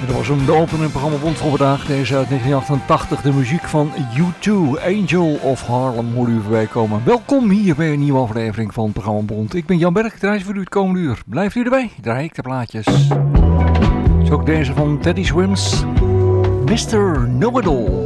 Dat was een opening programma Bond voor vandaag. Deze uit 1988, de muziek van U2, Angel of Harlem, hoorde u voorbij komen. Welkom hier bij een nieuwe aflevering van het programma Bond. Ik ben Jan Berg, ik draai voor u het komende uur. Blijft u erbij, draai ik de plaatjes. Zo ook deze van Teddy Swims, Mr. Know-It-All.